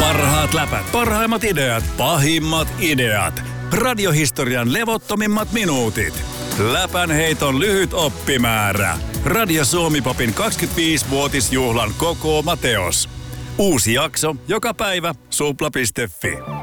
Parhaat läpät, parhaimmat ideat, pahimmat ideat. Radiohistorian levottomimmat minuutit. Läpänheiton lyhyt oppimäärä. Radio Suomi-popin 25-vuotisjuhlan kokoama teos. Uusi jakso joka päivä supla.fi.